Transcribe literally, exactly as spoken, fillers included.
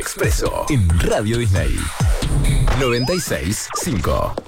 Expreso en Radio Disney noventa y seis punto cinco.